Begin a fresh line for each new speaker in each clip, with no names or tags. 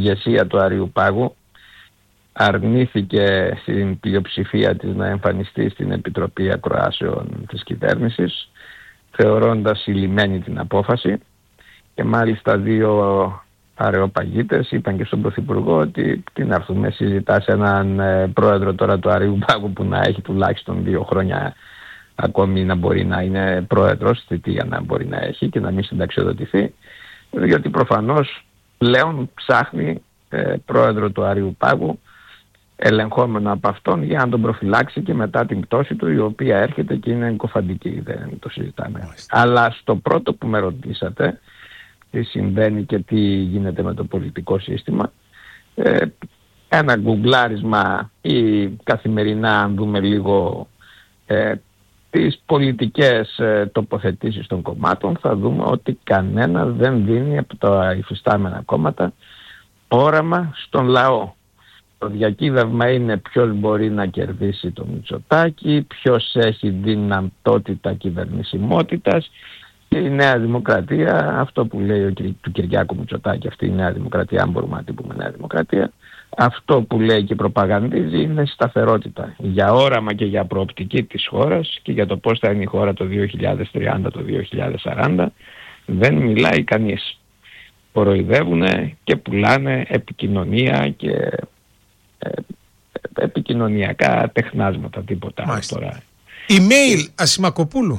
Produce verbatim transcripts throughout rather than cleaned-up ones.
ηγεσία του Αριουπάγου αρνήθηκε στην πλειοψηφία της να εμφανιστεί στην Επιτροπή Ακροάσεων της κυβέρνησης, θεωρώντας ηλυμένη την απόφαση, και μάλιστα δύο αρεοπαγίτες είπαν και στον Πρωθυπουργό ότι τι να έρθουμε, συζητάς έναν ε, πρόεδρο τώρα του Αριουπάγου που να έχει τουλάχιστον δύο χρόνια ακόμη να μπορεί να είναι πρόεδρος, θητεία να μπορεί να έχει και να μην συνταξιοδοτηθεί, διότι προφανώς πλέον ψάχνει ε, πρόεδρο του Αριουπάγου ελεγχόμενο από αυτόν για να τον προφυλάξει και μετά την πτώση του, η οποία έρχεται και είναι εγκοφαντική, δεν το συζητάμε. Μάλιστα. Αλλά στο πρώτο που με ρωτήσατε, τι συμβαίνει και τι γίνεται με το πολιτικό σύστημα, ε, ένα γκουγκλάρισμα ή καθημερινά, αν δούμε λίγο ε, τις πολιτικές ε, τοποθετήσεις των κομμάτων, θα δούμε ότι κανένα δεν δίνει από τα υφιστάμενα κόμματα όραμα στον λαό. Το διακύβευμα είναι ποιος μπορεί να κερδίσει το Μητσοτάκη, ποιος έχει δυνατότητα κυβερνησιμότητας, και η Νέα Δημοκρατία, αυτό που λέει ο, του Κυριάκου Μητσοτάκη, αυτή η Νέα Δημοκρατία, αν μπορούμε να την πούμε Νέα Δημοκρατία, αυτό που λέει και προπαγανδίζει είναι σταθερότητα για όραμα και για προοπτική της χώρας και για το πώς θα είναι η χώρα το δύο χιλιάδες τριάντα, το δύο χιλιάδες σαράντα. Δεν μιλάει κανείς. Κοροϊδεύουν και πουλάνε επικοινωνία και ε, επικοινωνιακά τεχνάσματα, τίποτα.
Μάλιστα.
Τώρα.
Email Ασημακοπούλου.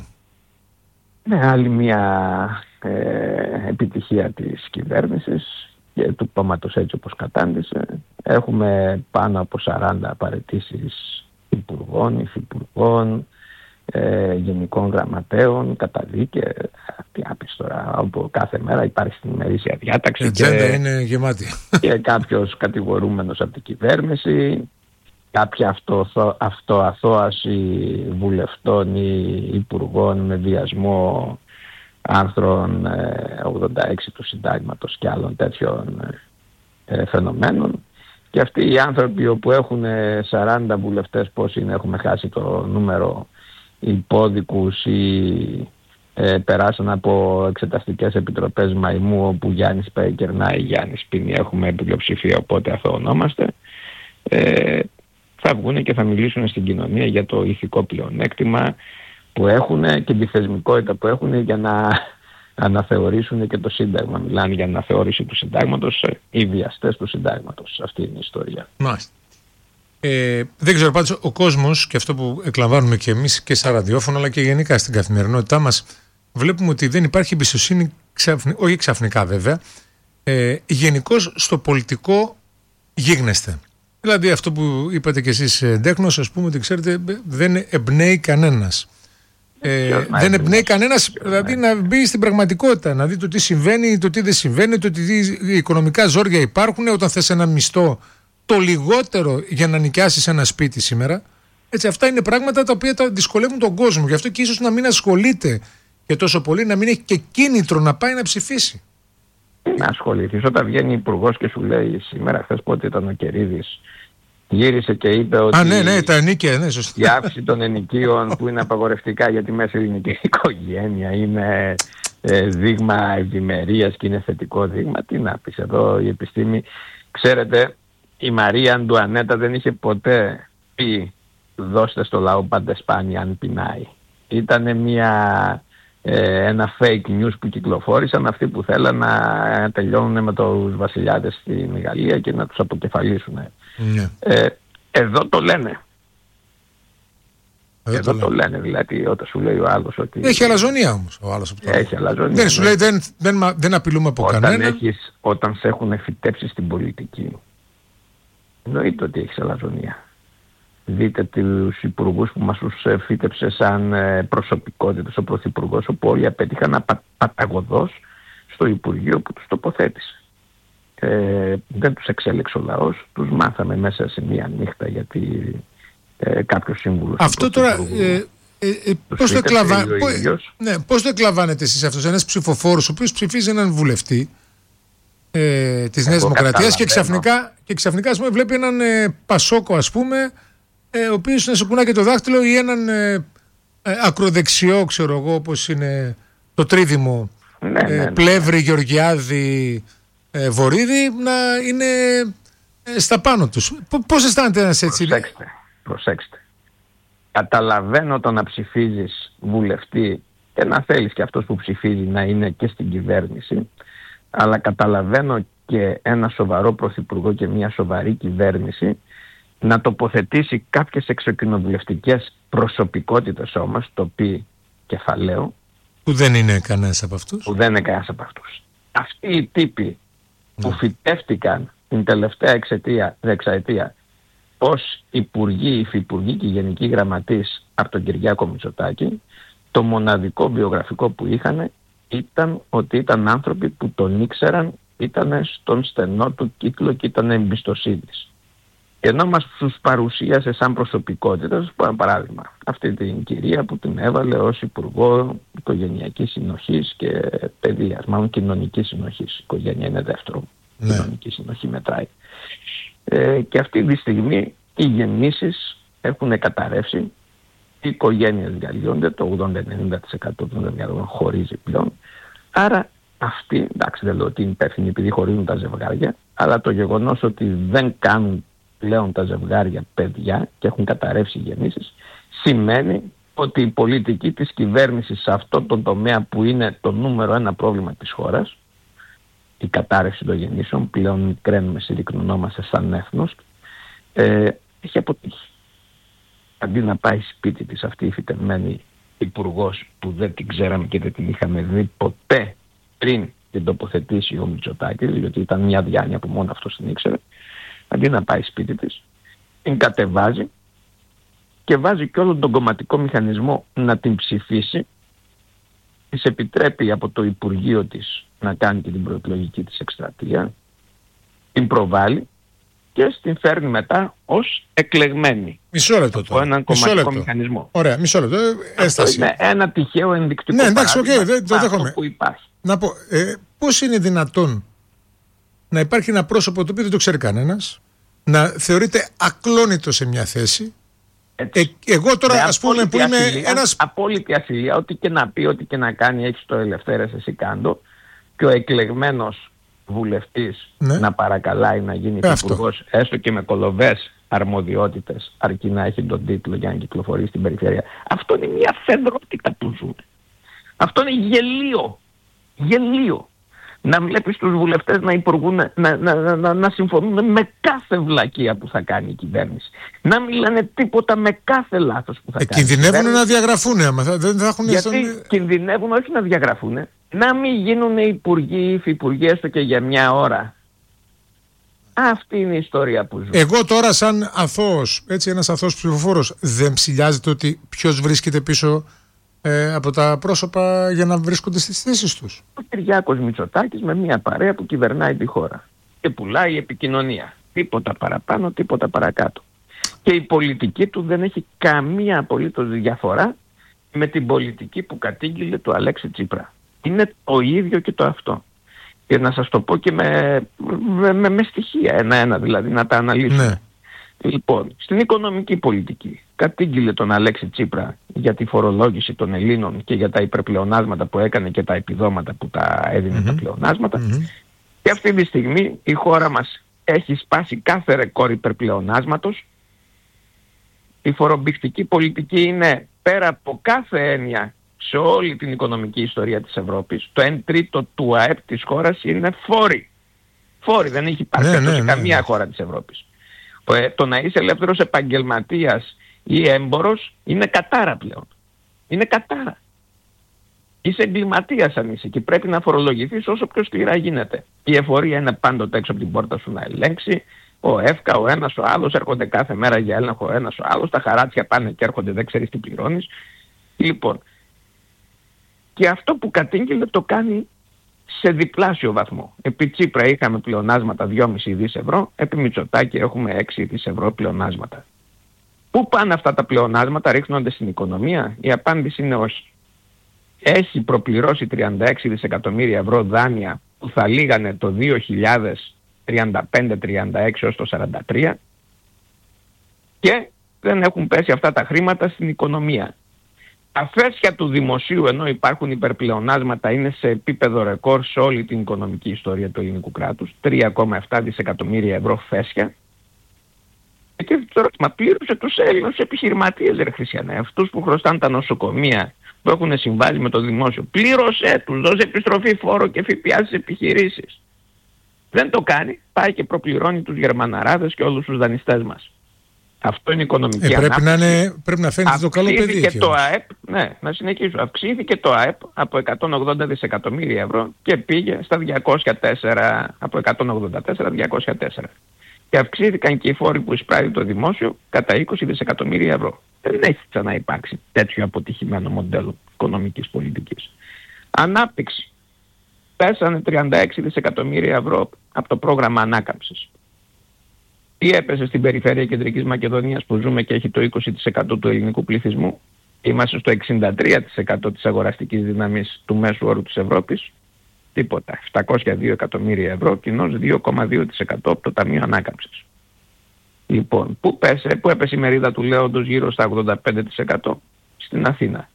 Ναι, άλλη μια ε, επιτυχία της κυβέρνησης και του κόμματος έτσι όπως κατάντησε. Έχουμε πάνω από σαράντα παραιτήσεις υπουργών, υφυπουργών, ε, γενικών γραμματέων, καταδίκες, τι άπεις τώρα, όπου κάθε μέρα υπάρχει στην ημερήσια διάταξη.
Η ατζέντα είναι γεμάτη.
Και κάποιος κατηγορούμενος από την κυβέρνηση, κάποια αυτοαθώ, αυτοαθώαση βουλευτών ή υπουργών με βιασμό άρθρων ογδόντα έξι του συντάγματος και άλλων τέτοιων ε, φαινομένων. Και αυτοί οι άνθρωποι όπου έχουν σαράντα βουλευτές, πόσοι είναι, έχουμε χάσει το νούμερο, υπόδικους ή ε, περάσαν από εξεταστικές επιτροπές μαϊμού, όπου Γιάννης κερνάει, Γιάννης πίνει, έχουμε πλειοψηφία, οπότε αθωωνόμαστε. Ε, θα βγουν και θα μιλήσουν στην κοινωνία για το ηθικό πλεονέκτημα που έχουν και τη θεσμικότητα που έχουν για να αναθεωρήσουν και το Σύνταγμα. Μιλάνε για αναθεώρηση του Συντάγματος, οι βιαστές του Συντάγματος. Αυτή είναι η ιστορία.
Μάλιστα. Ε, δεν ξέρω πάντως, ο κόσμος, και αυτό που εκλαμβάνουμε και εμείς και στα ραδιόφωνα αλλά και γενικά στην καθημερινότητά μας, βλέπουμε ότι δεν υπάρχει εμπιστοσύνη, ξαφνι... όχι ξαφνικά βέβαια, ε, γενικώς στο πολιτικό γίγνεσθε. Δηλαδή αυτό που είπατε κι εσείς, Ντέχνος, ας πούμε, ότι ξέρετε δεν εμπνέει κανένας. Ε, δεν εμπνέει κανένας, δηλαδή να μπει στην πραγματικότητα, να δει το τι συμβαίνει, το τι δεν συμβαίνει, το τι οικονομικά ζόρια υπάρχουν, όταν θες ένα μισθό το λιγότερο για να νοικιάσεις ένα σπίτι σήμερα. Έτσι, αυτά είναι πράγματα τα οποία τα δυσκολεύουν τον κόσμο. Γι' αυτό και ίσως να μην ασχολείται και τόσο πολύ, να μην έχει και κίνητρο να πάει να ψηφίσει.
Να ασχοληθείς όταν βγαίνει υπουργός και σου λέει σήμερα, χθες πότε ήταν ο Κερίδης, γύρισε και είπε ότι
Α, ναι, ναι, τα ενίκαια, ναι, σωστά.
η αύξηση των ενοικίων που είναι απαγορευτικά για τη μέση ελληνική οικογένεια είναι ε, δείγμα ευημερίας και είναι θετικό δείγμα. Τι να πεις εδώ, η επιστήμη. Ξέρετε, η Μαρία Αντουανέτα δεν είχε ποτέ πει δώστε στο λαό παντεσπάνια αν πεινάει. Ήτανε μια... Ε, ένα fake news που κυκλοφόρησαν αυτοί που θέλαν να τελειώνουν με τους βασιλιάδες στην Γαλλία και να τους αποκεφαλίσουν.
Ναι.
Ε, εδώ το λένε.
Εδώ,
εδώ
το,
το λένε. Δηλαδή όταν σου λέει ο άλλος ότι...
Έχει αλαζονία όμως ο άλλος από το
Έχει αλαζονία.
Δεν σου λέει δεν, δεν, δεν απειλούμε από
όταν
κανένα.
Έχεις, όταν σε έχουν φυτέψει στην πολιτική, εννοείται ότι έχεις αλαζονία. Δείτε τους υπουργούς που μας τους φύτεψε σαν προσωπικότητες ο Πρωθυπουργός, όπου όλοι απέτυχαν απα, παταγωδώς στο Υπουργείο που τους τοποθέτησε. Ε, δεν τους εξέλεξε ο λαός, τους μάθαμε μέσα σε μία νύχτα γιατί ε, κάποιος σύμβουλος...
Αυτό τώρα... Ε, ε, ε, πώς, το εκλαβα... ναι, πώς το εκλαμβάνετε εσείς αυτός, ένας ψηφοφόρος ο οποίος ψηφίζει έναν βουλευτή ε, της Νέας Δημοκρατίας και ξαφνικά, και ξαφνικά ας πούμε, βλέπει έναν ε, Πασόκο, ας πούμε, Ε, ο οποίος να σου κουνάει και το δάχτυλο, ή έναν ε, ε, ακροδεξιό, ξέρω εγώ, όπως είναι το Τρίδημο,
ναι, ναι, ναι.
ε, Πλεύρη, Γεωργιάδη, ε, Βορίδη να είναι ε, στα πάνω τους. Πώς αισθάνεται ένας έτσι?
Προσέξτε, προσέξτε. Καταλαβαίνω το να ψηφίζεις βουλευτή και να θέλεις και αυτός που ψηφίζει να είναι και στην κυβέρνηση, αλλά καταλαβαίνω και ένα σοβαρό πρωθυπουργό και μια σοβαρή κυβέρνηση να τοποθετήσει κάποιες εξοκοινοβουλευτικές προσωπικότητες όμως, το πει κεφαλαίο,
που δεν είναι κανένας από αυτούς.
Που δεν είναι κανένας από αυτούς. Αυτοί οι τύποι που
Ναι.
φυτεύτηκαν την τελευταία εξαιτία, δεξαετία ως υπουργοί, υφυπουργοί και γενικοί γραμματείς από τον Κυριάκο Μητσοτάκη, το μοναδικό βιογραφικό που είχαν ήταν ότι ήταν άνθρωποι που τον ήξεραν, ήταν στον στενό του κύκλο και ήταν εμπιστοσύνης. Ενώ μας τους παρουσίασε σαν προσωπικότητα, σας πω ένα παράδειγμα. Αυτή την κυρία που την έβαλε ως Υπουργό Οικογενειακής Συνοχής και Παιδείας, μάλλον Κοινωνικής Συνοχής. Η οικογένεια είναι δεύτερο.
Ναι.
Κοινωνική συνοχή μετράει. Ε, και αυτή τη στιγμή οι γεννήσεις έχουν καταρρεύσει, οι οικογένειες διαλύονται, το ογδόντα με ενενήντα τοις εκατό των διαλύων χωρίζει πλέον. Άρα αυτοί, εντάξει δεν λέω ότι είναι υπεύθυνοι επειδή χωρίζουν τα ζευγάρια, αλλά το γεγονός ότι δεν κάνουν πλέον τα ζευγάρια παιδιά και έχουν καταρρεύσει οι γεννήσεις, σημαίνει ότι η πολιτική της κυβέρνησης σε αυτό το τομέα που είναι το νούμερο ένα πρόβλημα της χώρας, η κατάρρευση των γεννήσεων, πλέον κραίνουμε, συρρυκνωνόμαστε σαν έθνος, ε, έχει αποτύχει. Αντί να πάει σπίτι της αυτή η φυτευμένη υπουργός που δεν την ξέραμε και δεν την είχαμε δει ποτέ πριν την τοποθετήσει ο Μητσοτάκης, διότι ήταν μια διάνοια που μόνο αυτός την ήξερε, αντί να πάει σπίτι της, την κατεβάζει και βάζει και όλο τον κομματικό μηχανισμό να την ψηφίσει, της επιτρέπει από το Υπουργείο της να κάνει και την προεκλογική της εκστρατεία, την προβάλλει και την φέρνει μετά ως εκλεγμένη.
Μισό λεπτό τώρα.
Από έναν
μισό
κομματικό
λεπτό.
μηχανισμό.
Ωραία, μισό λεπτό. Έσταση.
Αυτό είναι ένα τυχαίο ενδεικτικό
Ναι, εντάξει, οκ,
παράδειγμα
δεν το
αυτό
δέχομαι.
που υπάρχει.
Να πω, ε, πώς είναι δυνατόν να υπάρχει ένα πρόσωπο το οποίο δεν το ξέρει κανένας, να θεωρείται ακλόνητο σε μια θέση. Ε, εγώ τώρα,
Με
ας πούμε, που είμαι
ασυλία,
ένας...
απόλυτη ασυλία, ό,τι και να πει, ό,τι και να κάνει, έχεις το ελευθέρες εσύ κάντο, και ο εκλεγμένος βουλευτής
Ναι.
να παρακαλάει να γίνει
Ε, αυτό.
υπουργός, έστω και με κολοβές αρμοδιότητες, αρκεί να έχει τον τίτλο για να κυκλοφορεί στην περιφέρεια. Αυτό είναι μια φεδρότητα που ζούμε. Αυτό είναι γελίο. Γελίο. Να βλέπεις τους βουλευτές να υπουργούν, να, να, να, να, να συμφωνούν με κάθε βλακεία που θα κάνει η κυβέρνηση. Να μιλάνε τίποτα με κάθε λάθος που θα
Ε,
κάνει η
κινδυνεύουν
κυβέρνηση.
να διαγραφούν, άμα θα, δεν θα έχουν...
Γιατί
στον-
κινδυνεύουν όχι να διαγραφούν, να μην γίνουν υπουργοί, υφυπουργοί έστω και για μια ώρα. Αυτή είναι η ιστορία που ζούμε.
Εγώ τώρα σαν αθώος, έτσι ένας αθώος ψηφοφόρος, δεν ψηλιάζεται ότι ποιος βρίσκεται πίσω ε, από τα πρόσωπα για να βρίσκονται στις θέσεις τους?
Ο Κυριάκος Μητσοτάκης με μια παρέα που κυβερνάει τη χώρα και πουλάει επικοινωνία. Τίποτα παραπάνω, τίποτα παρακάτω. Και η πολιτική του δεν έχει καμία απολύτως διαφορά με την πολιτική που κατήγγειλε του Αλέξη Τσίπρα. Είναι το ίδιο και το αυτό. Και να σας το πω και με, με, με, με στοιχεία ένα-ένα, δηλαδή να τα αναλύσουμε.
Ναι.
Λοιπόν, στην οικονομική πολιτική κατήγγειλε τον Αλέξη Τσίπρα για τη φορολόγηση των Ελλήνων και για τα υπερπλεονάσματα που έκανε και τα επιδόματα που τα έδινε
Mm-hmm.
τα πλεονάσματα.
Mm-hmm.
Και αυτή τη στιγμή η χώρα μας έχει σπάσει κάθε ρεκόρ υπερπλεονάσματος. Η φορομπηχτική πολιτική είναι πέρα από κάθε έννοια σε όλη την οικονομική ιστορία της Ευρώπης. Το ένα τρίτο του ΑΕΠ της χώρας είναι φόροι. Φόροι, δεν έχει υπάρξει
Ναι,
αυτό
ναι,
σε
ναι,
καμία
ναι.
χώρα της Ευρώπης. Ε, το να είσαι ελεύθερος επαγγελματίας ή έμπορος είναι κατάρα πλέον. Είναι κατάρα. Είσαι εγκληματίας αν είσαι και πρέπει να φορολογηθείς όσο πιο σκληρά γίνεται. Η εφορία είναι πάντοτε έξω από την πόρτα σου να ελέγξει. Ο ΕΦΚΑ, ο ένας, ο άλλος έρχονται κάθε μέρα για έλεγχο, ο ένας, ο άλλος. Τα χαράτσια πάνε και έρχονται, δεν ξέρεις τι πληρώνεις. Λοιπόν, και αυτό που κατήγγειλε το κάνει σε διπλάσιο βαθμό. Επί Τσίπρα είχαμε πλεονάσματα δυόμισι δις ευρώ, επί Μητσοτάκη έχουμε έξι δις ευρώ πλεονάσματα. Πού πάνε αυτά τα πλεονάσματα, ρίχνονται στην οικονομία? Η απάντηση είναι όχι. Έχει προπληρώσει τριάντα έξι δισεκατομμύρια ευρώ δάνεια που θα λήγανε το δύο χιλιάδες τριάντα πέντε τριάντα έξι έως το σαράντα τρία και δεν έχουν πέσει αυτά τα χρήματα στην οικονομία. Τα φέσια του δημοσίου, ενώ υπάρχουν υπερπλεονάσματα, είναι σε επίπεδο ρεκόρ σε όλη την οικονομική ιστορία του ελληνικού κράτους. τρία κόμμα επτά δισεκατομμύρια ευρώ φέσια. Και το ερώτημα, πλήρωσε τους Έλληνες επιχειρηματίες, ρε Χριστιανέ, αυτούς που χρωστάνε τα νοσοκομεία, που έχουν συμβάσει με το δημόσιο. Πλήρωσέ τους, δώσε επιστροφή φόρο και ΦΠΑ στις επιχειρήσεις. Δεν το κάνει, πάει και προπληρώνει τους Γερμαναράδες και όλους τους δανειστές μας. Αυτό είναι οικονομική
ε, πρέπει
ανάπτυξη.
Να είναι, πρέπει να φαίνεται το καλό παιδί.
Αυξήθηκε το ΑΕΠ, ναι, να συνεχίσω. Αυξήθηκε το ΑΕΠ από εκατόν ογδόντα δισεκατομμύρια ευρώ και πήγε στα διακόσια τέσσερα, από εκατόν ογδόντα τέσσερα διακόσια τέσσερα. Και αυξήθηκαν και οι φόροι που εισπράττει το δημόσιο κατά είκοσι δισεκατομμύρια ευρώ. Δεν έχει ξαναυπάρξει τέτοιο αποτυχημένο μοντέλο οικονομικής πολιτικής. Ανάπτυξη. Πέσανε τριάντα έξι δισεκατομμύρια ευρώ από το πρόγραμμα ανάκαμψης. Τι έπεσε στην περιφέρεια Κεντρικής Μακεδονίας που ζούμε και έχει το είκοσι τοις εκατό του ελληνικού πληθυσμού? Είμαστε στο εξήντα τρία τοις εκατό της αγοραστικής δύναμης του μέσου όρου της Ευρώπης. Τίποτα. επτακόσια δύο εκατομμύρια ευρώ, κοινώς δύο κόμμα δύο τοις εκατό από το Ταμείο Ανάκαμψης. Λοιπόν, πού, πέσε, πού έπεσε η μερίδα του λέοντος? Γύρω στα ογδόντα πέντε τοις εκατό στην Αθήνα.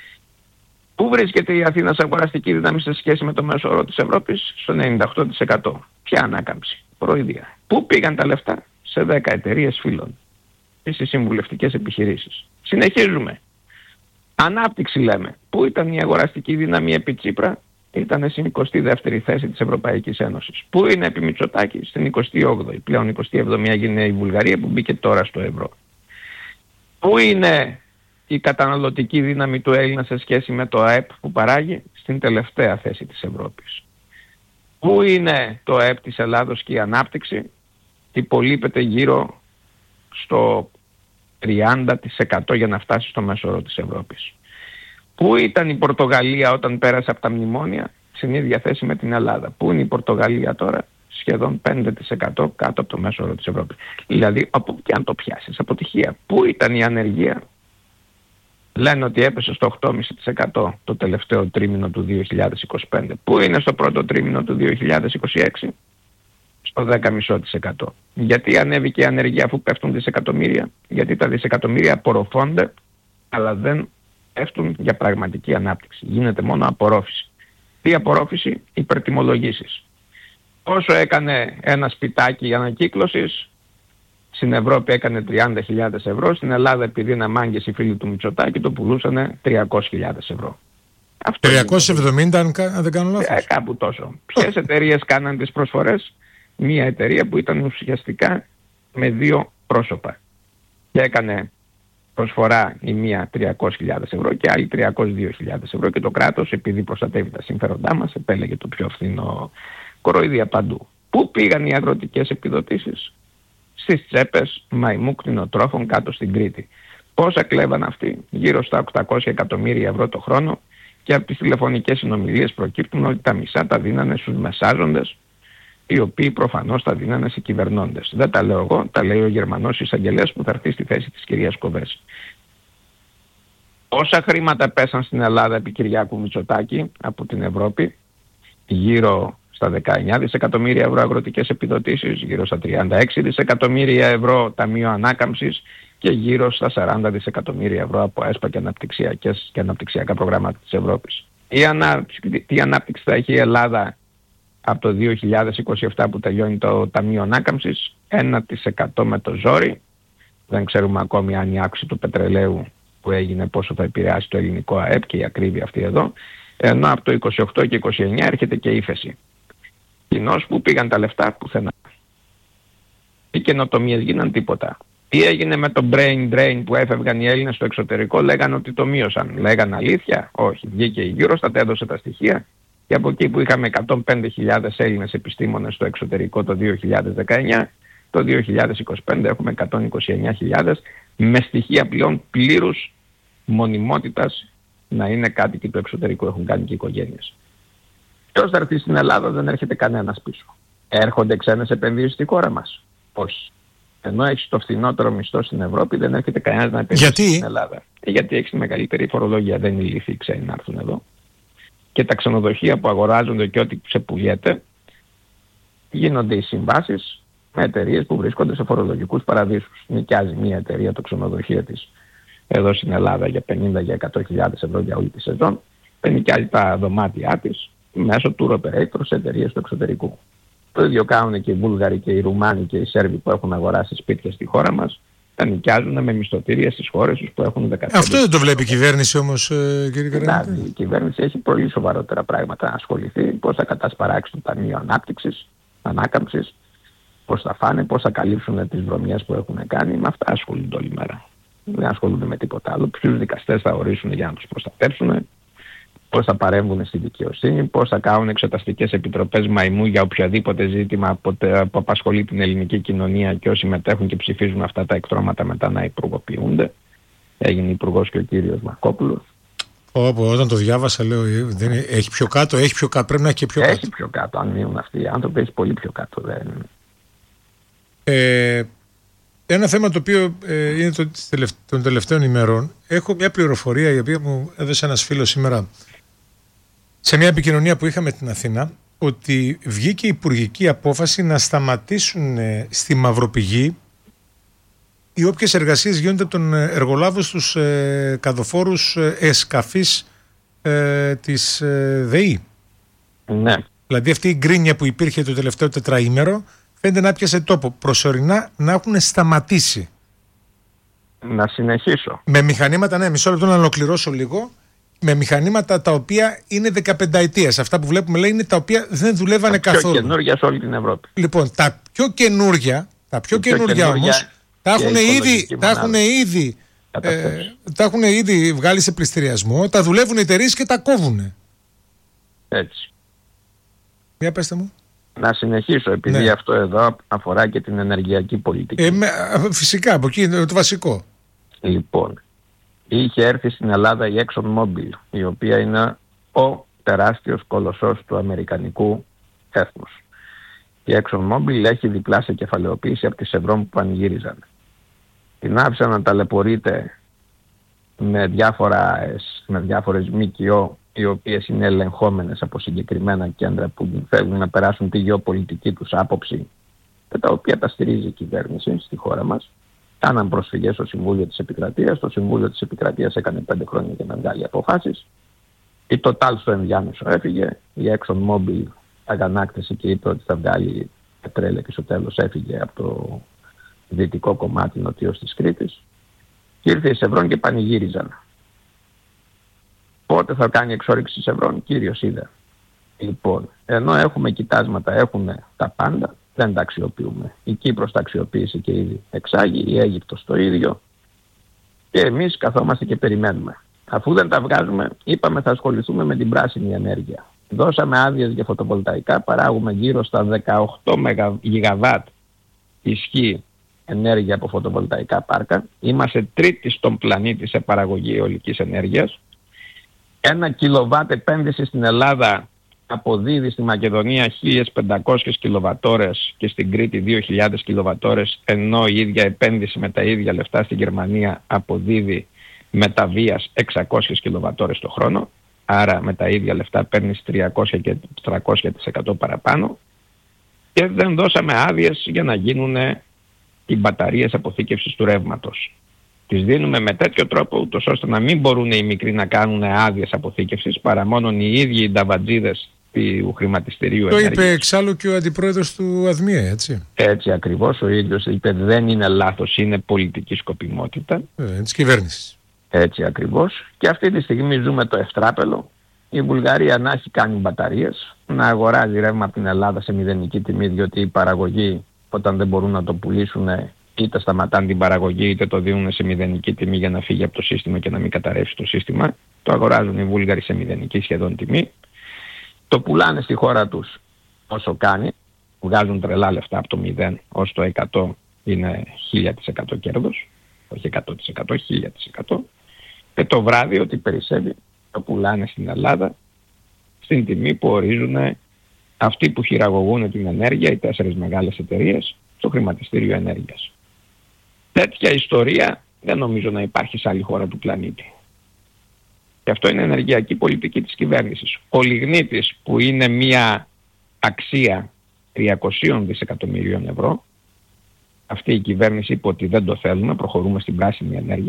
Πού βρίσκεται η Αθήνα σε αγοραστική δύναμη σε σχέση με το μέσο όρο της Ευρώπης? Στο ενενήντα οκτώ τοις εκατό. Ποια ανάκαμψη? Προϊδία. Πού πήγαν τα λεφτά? Σε δέκα εταιρείες φίλων και στις συμβουλευτικές επιχειρήσεις. Συνεχίζουμε. Ανάπτυξη λέμε. Πού ήταν η αγοραστική δύναμη επί Τσίπρα? Ήταν στην εικοστή δεύτερη θέση της Ευρωπαϊκής Ένωσης. Πού είναι επί Μητσοτάκη? Στην εικοστή όγδοη. Πλέον εικοστή έβδομη έγινε η Βουλγαρία που μπήκε τώρα στο ευρώ. Πού είναι η καταναλωτική δύναμη του Έλληνα σε σχέση με το ΑΕΠ που παράγει? Στην τελευταία θέση της Ευρώπης. Πού είναι το ΑΕΠ της Ελλάδος και η ανάπτυξη? Υπολείπεται γύρω στο τριάντα τοις εκατό για να φτάσει στο μέσο όρο της Ευρώπης. Πού ήταν η Πορτογαλία όταν πέρασε από τα μνημόνια? Στην ίδια θέση με την Ελλάδα. Πού είναι η Πορτογαλία τώρα? Σχεδόν πέντε τοις εκατό κάτω από το μέσο όρο της Ευρώπης. Δηλαδή, από και αν το πιάσεις, αποτυχία. Πού ήταν η ανεργία? Λένε ότι έπεσε στο οκτώ κόμμα πέντε τοις εκατό το τελευταίο τρίμηνο του δύο χιλιάδες είκοσι πέντε. Πού είναι στο πρώτο τρίμηνο του δύο χιλιάδες είκοσι έξι? Στο δέκα κόμμα πέντε τοις εκατό. Γιατί ανέβηκε η ανεργία αφού πέφτουν δισεκατομμύρια? Γιατί τα δισεκατομμύρια απορροφώνται, αλλά δεν πέφτουν για πραγματική ανάπτυξη. Γίνεται μόνο απορρόφηση. Τι απορρόφηση? Υπερτιμολογήσεις. Όσο έκανε ένα σπιτάκι ανακύκλωσης, στην Ευρώπη έκανε τριάντα χιλιάδες ευρώ, στην Ελλάδα επειδή είναι μάγκες οι φίλοι του Μητσοτάκη το πουλούσανε τριακόσιες χιλιάδες ευρώ. Αυτό
τριακόσια εβδομήντα αν δεν κάνω λάθος.
Ε, κάπου τόσο. Ποιες εταιρείες κάναν τις προσφορές? Μία εταιρεία που ήταν ουσιαστικά με δύο πρόσωπα. Και έκανε προσφορά η μία τριακόσιες χιλιάδες ευρώ και άλλη τριακόσιες δύο χιλιάδες ευρώ και το κράτος, επειδή προστατεύει τα συμφέροντά μας, επέλεγε το πιο φθηνό. Κοροϊδία παντού. Πού πήγαν οι αγροτικές επιδοτήσεις? Στις τσέπες μαϊμού κτηνοτρόφων κάτω στην Κρήτη. Πόσα κλέβαν αυτοί? Γύρω στα οκτακόσια εκατομμύρια ευρώ το χρόνο, και από τις τηλεφωνικές συνομιλίες προκύπτουν ότι τα μισά τα δίνανε στους μεσάζοντες, οι οποίοι προφανώς τα δίνανε σε κυβερνώντες. Δεν τα λέω εγώ, τα λέει ο Γερμανός εισαγγελέας που θα έρθει στη θέση της κυρίας Κοβέση. Όσα χρήματα πέσαν στην Ελλάδα επί Κυριάκου Μητσοτάκη από την Ευρώπη? Γύρω στα δεκαεννιά δισεκατομμύρια ευρώ αγροτικές επιδοτήσεις, γύρω στα τριάντα έξι δισεκατομμύρια ευρώ Ταμείο Ανάκαμψης και γύρω στα σαράντα δισεκατομμύρια ευρώ από ΕΣΠΑ και αναπτυξιακές και αναπτυξιακά προγράμματα της Ευρώπης. Η ανάπτυξη, τι ανάπτυξη θα έχει η Ελλάδα από το δύο χιλιάδες είκοσι επτά που τελειώνει το Ταμείο Ανάκαμψης? ένα τοις εκατό με το ζόρι. Δεν ξέρουμε ακόμη αν η αύξηση του πετρελαίου που έγινε πόσο θα επηρεάσει το ελληνικό ΑΕΠ και η ακρίβεια αυτή εδώ. Ενώ από το είκοσι οκτώ και είκοσι εννιά έρχεται και ύφεση. Κοινώς που πήγαν τα λεφτά? Πουθενά. Οι καινοτομίες γίναν? Τίποτα. Τι έγινε με το brain drain που έφευγαν οι Έλληνες στο εξωτερικό? Λέγανε ότι το μείωσαν. Λέγαν αλήθεια? Όχι. Βγήκε η Eurostat, έδωσε τα στοιχεία και από εκεί που είχαμε εκατόν πέντε χιλιάδες Έλληνες επιστήμονες στο εξωτερικό το δύο χιλιάδες δεκαεννιά, το δύο χιλιάδες είκοσι πέντε έχουμε εκατόν είκοσι εννιά χιλιάδες με στοιχεία πλέον πλήρους μονιμότητας να είναι κάτοικοι του εξωτερικού, έχουν κάνει και οικογένειες. Ποιος θα έρθει στην Ελλάδα? Δεν έρχεται κανένας πίσω. Έρχονται ξένες επενδύσεις στη χώρα μας? Όχι. Ενώ έχεις το φθηνότερο μισθό στην Ευρώπη, δεν έρχεται κανένας να επενδύσει
Γιατί?
στην Ελλάδα. Ε, γιατί έχεις τη μεγαλύτερη φορολογία, δεν είναι ηλίθιοι οι ξένοι να έρθουν εδώ. Και τα ξενοδοχεία που αγοράζονται και ό,τι ξεπουλιέται, γίνονται οι συμβάσεις με εταιρείες που βρίσκονται σε φορολογικούς παραδείσους. Νοικιάζει μια εταιρεία το ξενοδοχείο της εδώ στην Ελλάδα για πενήντα με εκατό χιλιάδες ευρώ για όλη τη σεζόν, θα νοικιάζει τα δωμάτια της μέσω tour operator σε εταιρείες του εξωτερικού. Το ίδιο κάνουν και οι Βούλγαροι και οι Ρουμάνοι και οι Σέρβοι που έχουν αγοράσει σπίτια στη χώρα μας. Τα νοικιάζουν με μισθωτήρια στις χώρες τους που έχουν δεκαπέντε.
Αυτό δεν το βλέπει η κυβέρνηση όμως, κύριε Καραμανλή?
Η κυβέρνηση έχει πολύ σοβαρότερα πράγματα να ασχοληθεί. Πώς θα κατασπαράξει το Ταμείο Ανάπτυξης, Ανάκαμψης, πώς θα φάνε, πώς θα καλύψουν τις βρωμιές που έχουν κάνει. Με αυτά ασχολούνται όλη μέρα. Δεν ασχολούνται με τίποτα άλλο. Ποιους δικαστές θα ορίσουν για να τους προστατεύσουν, πώς θα παρέμβουν στη δικαιοσύνη, πώς θα κάνουν εξεταστικές επιτροπές μαϊμού για οποιαδήποτε ζήτημα που απασχολεί την ελληνική κοινωνία και όσοι μετέχουν και ψηφίζουν αυτά τα εκτρώματα μετά να υπουργοποιούνται. Έγινε υπουργός και ο κύριος Μαρκόπουλος.
Όπου όταν το διάβασα λέω δεν είναι, έχει πιο κάτω, έχει πιο κάτω, πρέπει να έχει και πιο
έχει
κάτω.
Έχει πιο κάτω, αν μείνουν αυτοί οι άνθρωποι έχει πολύ πιο κάτω. Δεν...
Ε, ένα θέμα το οποίο ε, είναι το, των τελευταίων ημερών. Έχω μια πληροφορία η οποία μου έδωσε ένας φίλος σήμερα σε μια επικοινωνία που είχαμε στην Αθήνα, ότι βγήκε υπουργική απόφαση να σταματήσουν ε, στη Μαυροπηγή οι όποιες εργασίες γίνονται από τον εργολάβο στους ε, καδοφόρους ε, εσκαφής ε, της ε, ΔΕΗ.
Ναι.
Δηλαδή αυτή η γκρίνια που υπήρχε το τελευταίο τετραήμερο φαίνεται να πιάσε τόπο. Προσωρινά να έχουν σταματήσει.
Να συνεχίσω.
Με μηχανήματα, ναι, μισό λεπτό να ολοκληρώσω λίγο. Με μηχανήματα τα οποία είναι δεκαπενταετίας. Αυτά που βλέπουμε λέει είναι τα οποία δεν δουλεύανε
τα
καθόλου.
Τα πιο καινούργια σε όλη την Ευρώπη.
Λοιπόν, τα πιο καινούργια, τα πιο καινούργια όμως, τα έχουν ήδη, τα έχουν ήδη, ε, τα έχουν ήδη βγάλει σε πληστηριασμό, τα δουλεύουν οι εταιρείες και τα κόβουν.
Έτσι.
Για πέστε μου.
Να συνεχίσω, επειδή ναι. αυτό εδώ αφορά και την ενεργειακή πολιτική.
Ε, με, φυσικά, από εκεί είναι το βασικό.
Λοιπόν, είχε έρθει στην Ελλάδα η ExxonMobil, η οποία είναι ο τεράστιος κολοσσός του αμερικανικού έθνους. Η ExxonMobil έχει διπλά σε κεφαλαιοποίηση από τις Chevron που πανηγύριζαν. Την άφησαν να ταλαιπωρείται με, διάφορα, με διάφορες ΜΚΟ, οι οποίες είναι ελεγχόμενες από συγκεκριμένα κέντρα που θέλουν να περάσουν τη γεωπολιτική τους άποψη και τα οποία τα στηρίζει η κυβέρνηση στη χώρα μας. Κάναν προσφυγές στο Συμβούλιο της Επικρατείας. Το Συμβούλιο της Επικρατείας έκανε πέντε χρόνια για να βγάλει αποφάσεις. Η Total στο ενδιάμεσο έφυγε. Η ExxonMobil αγανάκτησε και είπε ότι θα βγάλει πετρέλαιο και στο τέλος έφυγε από το δυτικό κομμάτι νοτιός της Κρήτης. Και ήρθε η Chevron και πανηγύριζαν. Πότε θα κάνει εξόρυξη Chevron, κύριος είδε. Λοιπόν, ενώ έχουμε κοιτάσματα, έχουμε τα πάντα, δεν τα αξιοποιούμε. Η Κύπρος τα αξιοποίησε και ήδη εξάγει, η Αίγυπτος το ίδιο. Και εμείς καθόμαστε και περιμένουμε. Αφού δεν τα βγάζουμε, είπαμε θα ασχοληθούμε με την πράσινη ενέργεια. Δώσαμε άδειες για φωτοβολταϊκά, παράγουμε γύρω στα δεκαοκτώ γιγαβάτ ισχύ ενέργεια από φωτοβολταϊκά πάρκα. Είμαστε τρίτη στον πλανήτη σε παραγωγή αιωλικής ενέργειας. Ένα κιλοβάτ επένδυση στην Ελλάδα αποδίδει στη Μακεδονία χίλιες πεντακόσιες κιλοβατόρες και στην Κρήτη δύο χιλιάδες κιλοβατόρες, ενώ η ίδια επένδυση με τα ίδια λεφτά στην Γερμανία αποδίδει μεταβίας εξακόσιες κιλοβατόρες το χρόνο. Άρα με τα ίδια λεφτά παίρνεις τριακόσια και τετρακόσια τοις εκατό παραπάνω. Και δεν δώσαμε άδειες για να γίνουν οι μπαταρίες αποθήκευσης του ρεύματος. Τις δίνουμε με τέτοιο τρόπο ούτως ώστε να μην μπορούν οι μικροί να κάνουν άδειες αποθήκευσης παρά μόνο οι ίδιοι οι νταβατζίδες του χρηματιστηρίου
το
ενέργειας.
είπε εξάλλου και ο αντιπρόεδρος του ΑΔΜΙΕ, έτσι.
Έτσι ακριβώς, ο ίδιος είπε δεν είναι λάθος, είναι πολιτική σκοπιμότητα.
Ε, της κυβέρνησης.
Έτσι ακριβώς. Και αυτή τη στιγμή ζούμε το ευτράπελο. Η Βουλγαρία να έχει κάνει μπαταρίες, να αγοράζει ρεύμα από την Ελλάδα σε μηδενική τιμή, διότι η παραγωγή όταν δεν μπορούν να το πουλήσουν είτε σταματάνε την παραγωγή είτε το δίνουν σε μηδενική τιμή για να φύγει από το σύστημα και να μην καταρρεύσει το σύστημα. Το αγοράζουν οι Βούλγαροι σε μηδενική σχεδόν τιμή. Το πουλάνε στη χώρα τους όσο κάνει. Βγάζουν τρελά λεφτά από το μηδέν ως το εκατό, είναι χίλια τοις εκατό κέρδος. Όχι εκατό τοις εκατό, χίλια τοις εκατό. Και το βράδυ ό,τι περισσεύει το πουλάνε στην Ελλάδα στην τιμή που ορίζουν αυτοί που χειραγωγούν την ενέργεια, οι τέσσερις μεγάλες εταιρείες, στο χρηματιστήριο ενέργειας. Τέτοια ιστορία δεν νομίζω να υπάρχει σε άλλη χώρα του πλανήτη. Και αυτό είναι ενεργειακή πολιτική της κυβέρνησης. Ο λιγνίτης που είναι μια αξία τριακοσίων δισεκατομμυρίων ευρώ, αυτή η κυβέρνηση είπε ότι δεν το θέλουμε, προχωρούμε στην πράσινη ενέργεια.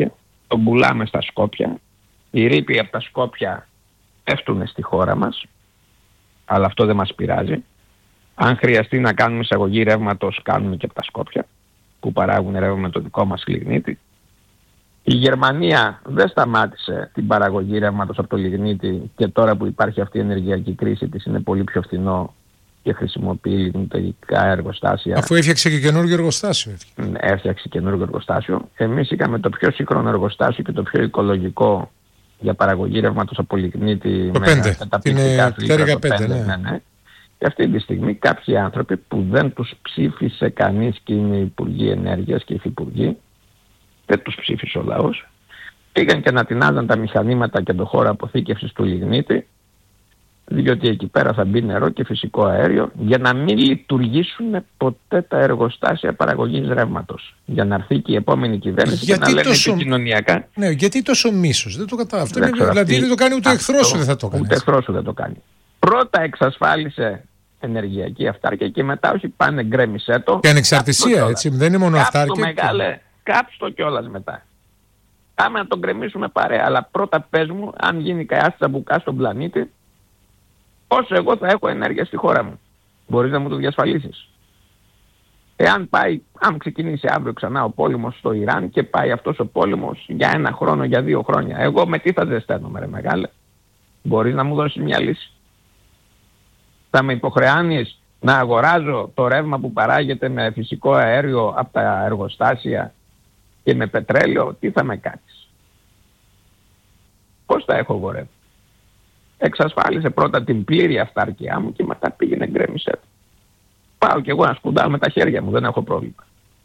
τον πουλάμε στα Σκόπια, οι ρήποι από τα Σκόπια πέφτουν στη χώρα μας, αλλά αυτό δεν μας πειράζει. Αν χρειαστεί να κάνουμε εισαγωγή ρεύματος, κάνουμε και από τα Σκόπια, που παράγουν ρεύμα με το δικό μας λιγνίτη. Η Γερμανία δεν σταμάτησε την παραγωγή ρεύματος από το λιγνίτη και τώρα που υπάρχει αυτή η ενεργειακή κρίση της είναι πολύ πιο φθηνό και χρησιμοποιεί λιγνητικά εργοστάσια.
Αφού έφτιαξε και καινούργιο εργοστάσιο.
Έφτιαξε καινούργιο εργοστάσιο. Εμείς είχαμε το πιο σύγχρονο εργοστάσιο και το πιο οικολογικό για παραγωγή ρεύματος από λιγνίτη.
Το πέντε. Είναι πτέρυγα πέντε, ναι.
Ναι, ναι. Και αυτή τη στιγμή κάποιοι άνθρωποι που δεν τους ψήφισε κανείς και είναι υπουργοί ενέργειας και υφυπουργοί, δεν τους ψήφισε ο λαός, πήγαν και ανατινάζαν τα μηχανήματα και το χώρο αποθήκευσης του λιγνίτη, διότι εκεί πέρα θα μπει νερό και φυσικό αέριο, για να μην λειτουργήσουν ποτέ τα εργοστάσια παραγωγής ρεύματος. Για να έρθει και η επόμενη κυβέρνηση γιατί και να λένε τόσο... επικοινωνιακά.
Ναι, γιατί τόσο μίσος, δεν το κατάλαβα. Αυτό είναι, δηλαδή αυτή... δεν το κάνει ούτε εχθρός σου δεν θα το κάνει.
Ούτε εχθρός σου δεν το κάνει. Πρώτα εξασφάλισε ενεργειακή αυτάρκεια και μετά όχι πάνε γκρέμισέ το.
Και ανεξαρτησία, έτσι, δεν είναι μόνο αυτάρκεια.
Μεγάλε, κάψτο κιόλας μετά. Πάμε να τον γκρεμίσουμε παρέα, αλλά πρώτα πες μου, αν γίνει κανένα τσαμπουκά στον πλανήτη, όσο εγώ θα έχω ενέργεια στη χώρα μου. Μπορείς να μου το διασφαλίσεις? Εάν πάει, αν ξεκινήσει αύριο ξανά ο πόλεμος στο Ιράν και πάει αυτός ο πόλεμος για ένα χρόνο, για δύο χρόνια, εγώ με τι θα ζεσταίνομαι ρε μεγάλε? Μπορείς να μου δώσεις μια λύση? Θα με υποχρεάνεις να αγοράζω το ρεύμα που παράγεται με φυσικό αέριο από τα εργοστάσια και με πετρέλαιο? Τι θα με κάνεις? Πώς θα έχω εγώ ρεύμα? Εξασφάλισε πρώτα την πλήρη αυτάρκειά μου και μετά πήγαινε γκρέμισε το. Πάω κι εγώ να σκουντάω με τα χέρια μου, δεν έχω πρόβλημα.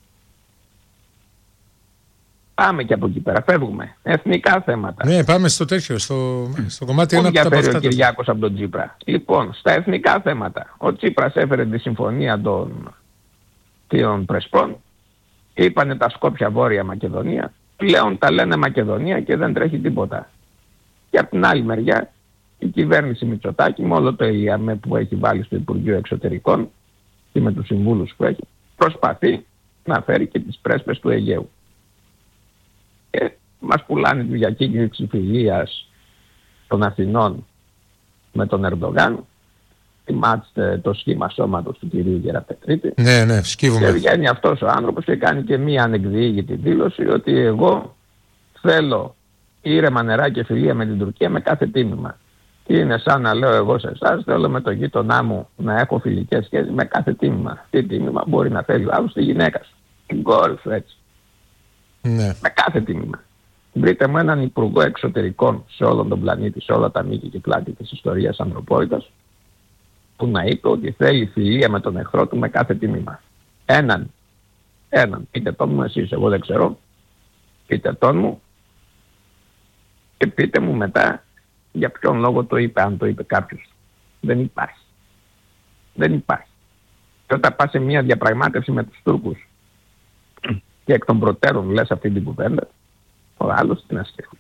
Πάμε και από εκεί πέρα, φεύγουμε. Εθνικά θέματα.
Ναι, πάμε στο τέτοιο, στο, στο κομμάτι ένα από τα αυτά.
Ο Κυριάκος από τον Τσίπρα. Λοιπόν, στα εθνικά θέματα. Ο Τσίπρας έφερε τη συμφωνία των, των Πρεσπών. Είπανε τα Σκόπια Βόρεια Μακεδονία. Πλέον τα λένε Μακεδονία και δεν τρέχει τίποτα. Και από την άλλη μεριά, η κυβέρνηση Μητσοτάκη με όλο το ΕΙΑΜΕ που έχει βάλει στο Υπουργείο Εξωτερικών και με τους συμβούλους που έχει, προσπαθεί να φέρει και τις πρέσπες του Αιγαίου. Και μας πουλάνε τη διακήρυξη φιλίας των Αθηνών με τον Ερντογάν. Θυμάστε το σχήμα σώματος του κυρίου Γεραπετρίτη.
Ναι, ναι, σκύβουμε.
Και βγαίνει αυτός ο άνθρωπος και κάνει και μία ανεκδιήγητη δήλωση ότι εγώ θέλω ήρεμα νερά και φιλία με την Τουρκία με κάθε τίμημα. Είναι σαν να λέω εγώ σε εσάς, θέλω με τον γείτονά μου να έχω φιλικές σχέσεις με κάθε τίμημα. Τι τίμημα? Μπορεί να θέλει ο άλλος τη γυναίκα σου, την κόρη σου, έτσι.
Ναι.
Με κάθε τίμημα. Βρείτε μου έναν υπουργό εξωτερικών σε όλον τον πλανήτη, σε όλα τα μήκη και πλάτη της ιστορίας ανθρωπότητας, που να είπε ότι θέλει φιλία με τον εχθρό του με κάθε τίμημα. Έναν. Έναν. Πείτε τον μου εσείς, εγώ δεν ξέρω. Πείτε τον μου. Και πείτε μου μετά για ποιον λόγο το είπε, αν το είπε κάποιος. Δεν υπάρχει. Δεν υπάρχει. Και όταν πας σε μια διαπραγμάτευση με τους Τούρκους και εκ των προτέρων λες αυτή την κουβέντα, ο άλλος τι να σκέφτει.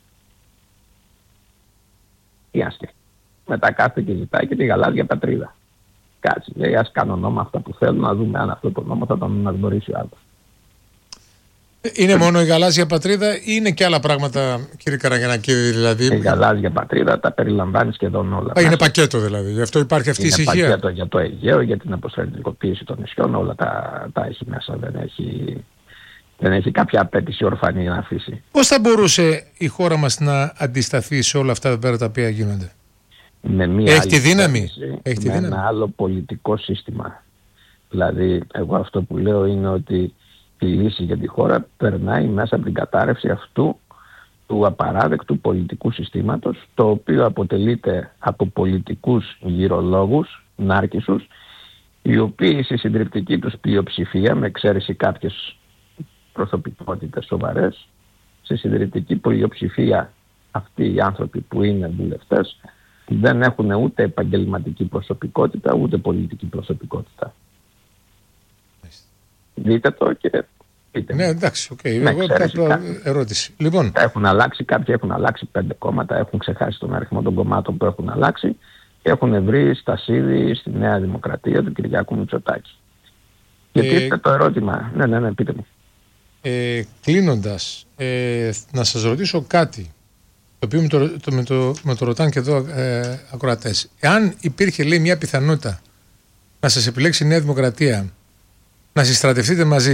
Τι να σκέφτει. Μετά κάθεται και ζητάει και τη γαλάζια πατρίδα. Κάτσε, λέει, ας κάνω νόμο αυτά που θέλω, να δούμε αν αυτό το νόμο θα τον αναγνωρίσει ο άλλος.
Είναι μόνο η γαλάζια πατρίδα ή είναι και άλλα πράγματα, κύριε Καραγιαννάκη, δηλαδή?
Η γαλάζια πατρίδα τα περιλαμβάνει σχεδόν όλα.
Α, είναι πακέτο δηλαδή, γι' αυτό υπάρχει αυτή
είναι
η ησυχία.
Είναι πακέτο για το Αιγαίο, για την αποστρατιωτικοποίηση των νησιών, όλα τα, τα έχει μέσα, δεν έχει, δεν έχει κάποια απέτηση ορφανή να αφήσει.
Πώς θα μπορούσε η χώρα μας να αντισταθεί σε όλα αυτά τα πέρα τα οποία γίνονται?
Με μια
έχει τη δύναμη, έχει τη
με
δύναμη.
ένα άλλο πολιτικό σύστημα. Δηλαδή, εγώ αυτό που λέω είναι ότι η λύση για τη χώρα περνάει μέσα από την κατάρρευση αυτού του απαράδεκτου πολιτικού συστήματος, το οποίο αποτελείται από πολιτικούς γυρολόγους, νάρκισσους, οι οποίοι στη συντριπτική τους πλειοψηφία, με εξαίρεση κάποιες προσωπικότητες σοβαρές, στη συντριπτική πλειοψηφία αυτοί οι άνθρωποι που είναι βουλευτές δεν έχουν ούτε επαγγελματική προσωπικότητα ούτε πολιτική προσωπικότητα. Δείτε το και πείτε.
Ναι, εντάξει, οκ. Okay. Εγώ θα ερώτηση. Λοιπόν.
Έχουν αλλάξει, κάποιοι έχουν αλλάξει πέντε κόμματα, έχουν ξεχάσει τον αριθμό των κομμάτων που έχουν αλλάξει και έχουν βρει στασίδι στη Νέα Δημοκρατία του Κυριάκου Μητσοτάκη. Και ε... πείτε το ερώτημα. Ναι, ναι, ναι, πείτε μου.
ε, κλείνοντας, ε, να σας ρωτήσω κάτι, το οποίο με το, το, με το, με το ρωτάνε και εδώ ε, ακροατές. Εάν υπήρχε, λέει, μια πιθανότητα να σας επιλέξει η Νέα Δημοκρατία, να συστρατευτείτε μαζί